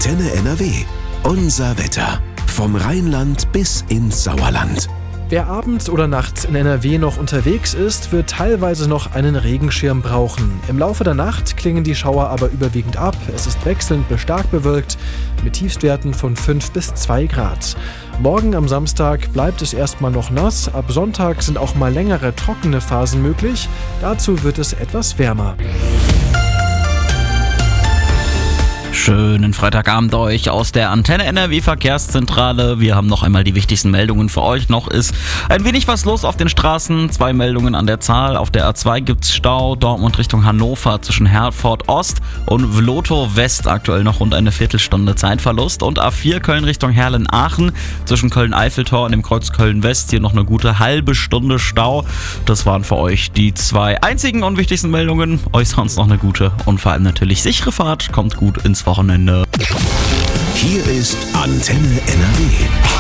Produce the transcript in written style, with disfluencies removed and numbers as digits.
Antenne NRW. Unser Wetter. Vom Rheinland bis ins Sauerland. Wer abends oder nachts in NRW noch unterwegs ist, wird teilweise noch einen Regenschirm brauchen. Im Laufe der Nacht klingen die Schauer aber überwiegend ab. Es ist wechselnd bis stark bewölkt mit Tiefstwerten von 5 bis 2 Grad. Morgen am Samstag bleibt es erstmal noch nass. Ab Sonntag sind auch mal längere trockene Phasen möglich. Dazu wird es etwas wärmer. Schönen Freitagabend euch aus der Antenne NRW Verkehrszentrale. Wir haben noch einmal die wichtigsten Meldungen für euch. Noch ist ein wenig was los auf den Straßen. 2 Meldungen an der Zahl. Auf der A2 gibt's Stau. Dortmund Richtung Hannover zwischen Herford Ost und Vlotho West. Aktuell noch rund eine Viertelstunde Zeitverlust. Und A4 Köln Richtung Herrlen-Aachen zwischen Köln-Eiffeltor und dem Kreuz Köln-West. Hier noch eine gute halbe Stunde Stau. Das waren für euch die 2 einzigen und wichtigsten Meldungen. Euch sonst noch eine gute und vor allem natürlich sichere Fahrt. Kommt gut ins Wochenende. Hier ist Antenne NRW.